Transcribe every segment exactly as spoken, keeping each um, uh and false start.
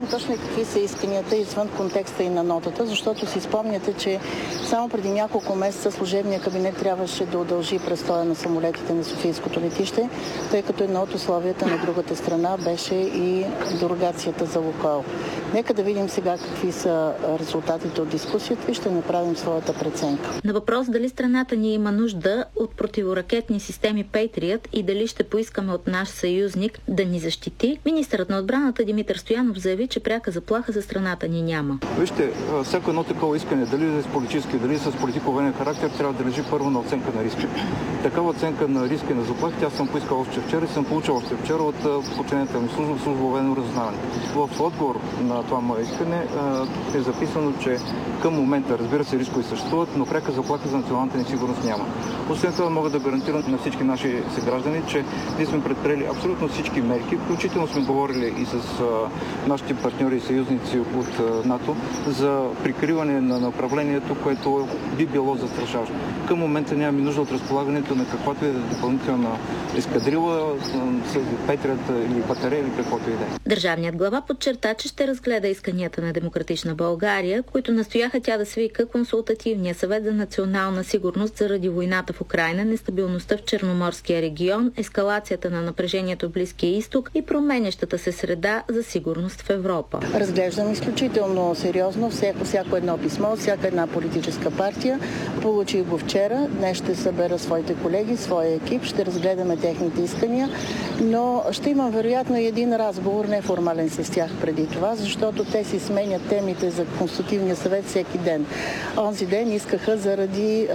Точно и какви са исканията извън контекста и на нотата, защото си спомняте, че само преди няколко месеца служебния кабинет трябваше да удължи престоя на самолетите на Софийското летище, тъй като едно от условията на другата страна беше и дерогацията за Лукойл. Нека да видим сега какви са резултатите от дискусията и ще направим своята преценка. На въпрос дали страната ни има нужда от противоракетни системи Patriot и дали ще поискаме от наш съюзник да ни защити, министърът на отбраната Димитър Стоянов заяви, че пряка заплаха за страната ни няма. Вижте, всяко едно такова искане, дали е с политически, дали е с политико-военен характер, трябва да лежи първо на оценка на риска. Такава оценка на риска и на заплахи, тя съм поискал още вчера и съм получил още вчера от подчинената ми служба, служба военно разузнаване. В отговор на това мое искане е записано, че към момента, разбира се, рискови съществуват, но пряка заплаха за националната ни сигурност няма. Освен това мога да гарантирам на всички наши съграждани, че ние сме предприели абсолютно всички мерки, включително сме говорили и с а, нашите партньори и съюзници от а, НАТО за прикриване на направлението, което би било застрашаващо. Към момента нямаме нужда от разполагането на каквато и да е допълнителна ескадрила, Patriot или батарея или каквото и да е. Държавният глава подчерта, че ще разгледа исканията на Демократична България, които настояха тя да свика консултативния съвет за национална сигурност заради войната в Украйна, нестабилността в Черноморския регион, ескалацията на напрежението в Близкия изток и променящата се среда за сигурност в Европа. Разглеждам изключително сериозно всяко, всяко едно писмо, всяка една политическа партия. Получих го вчера. Днес ще събера своите колеги, своя екип, ще разгледаме техните искания, но ще имам вероятно и един разговор, неформален с тях преди това, защото те си сменят темите за Консултативния съвет всеки ден. Онзи ден искаха заради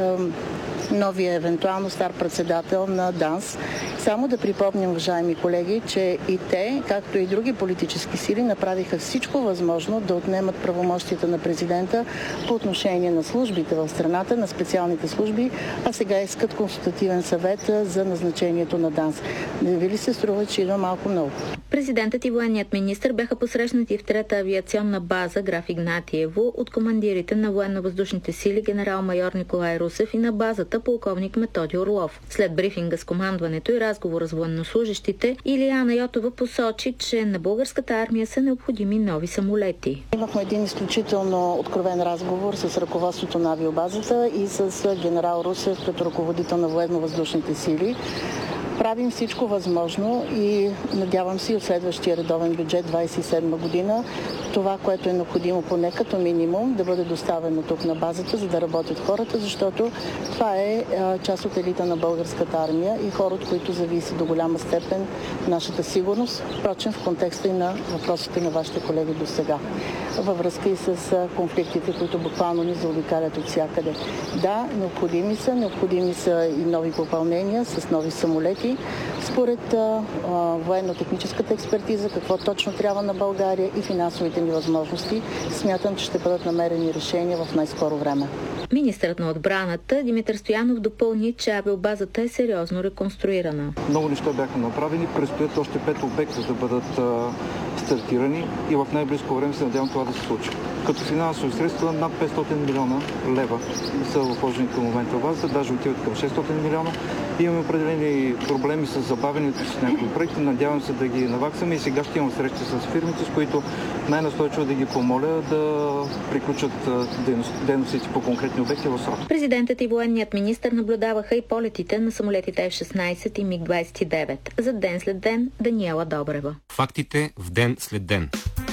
новия евентуално стар председател на ДАНС. Само да припомням, уважаеми колеги, че и те, както и други политически сили, направиха всичко възможно да отнемат правомощията на президента по отношение на службите в страната, на специалните служби, а сега искат консултативен съвет за назначението на ДАНС. Не ви ли се струва, че има малко много? Президентът и военният министър бяха посрещнати в трета авиационна база Граф Игнатиево от командирите на военно-въздушните сили генерал-майор Николай Русев и на базата полковник Методи Орлов. След брифинга с командването и разговора с военнослужещите, Илияна Йотова посочи, че на българската армия са необходими нови самолети. Имахме един изключително откровен разговор с ръководството на авиобазата и с генерал Русев като ръководител на военно-въздушните сили. Правим всичко възможно и надявам се от следващия редовен бюджет двадесет и седма година това, което е необходимо поне като минимум да бъде доставено тук на базата, за да работят хората, защото това е част от елита на българската армия и хора, от които зависи до голяма степен нашата сигурност, впрочем в контекста и на въпросите на вашите колеги до сега, във връзка и с конфликтите, които буквално ни заобикалят от всякъде. Да, необходими са, необходими са и нови попълнения с нови самолети. Според а, а, военно-техническата експертиза, какво точно трябва на България и финансовите ни възможности, смятам, че ще бъдат намерени решения в най-скоро време. Министърът на отбраната Димитър Стоянов допълни, че авиобазата е сериозно реконструирана. Много неща бяха направени, предстоят още пет обекта да бъдат а, стартирани и в най-близко време се надявам това да се случи. Като финансови средства над петстотин милиона лева са вложени към момента в базата, даже отиват към шестстотин милиона. Имаме определени проблеми с забавянето с някои проекти, надявам се да ги наваксаме и сега ще имам срещи с фирмите, с които най-настойчиво да ги помоля да приключат дейностите по конкретни обекти в срок. Президентът и военният министър наблюдаваха и полетите на самолетите Еф шестнадесет и Миг двадесет и девет. За ден след ден Даниела Добрева. Фактите в ден след ден.